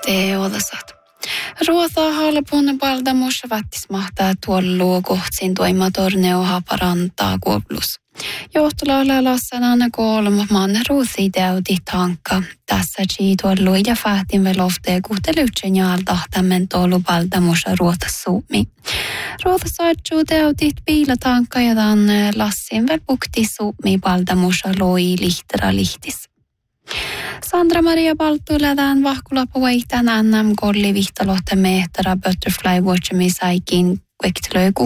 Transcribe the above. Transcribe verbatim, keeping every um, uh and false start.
teodasat. Ruotaa halpun paldamus vattis mahtaa tuollu kohtsin toimatorneo parantaa kuoplus. Johtolailla lassanana kolma maan ruusi teoti tankka. Tässä chi tuollu ja fahtin veloftee kuhteluutsen jaalta tämän tollu paldamus ruota suumi. Ruota saattuu teotit piilatankka ja tämän lassin vel pukti suumi paldamus loi lihtera lihtis. Sandra-Maria Baltulädään vahkula puhuitan N M-kolli vihtalotte mehtara Butterfly Watchemi saikin kvektilöi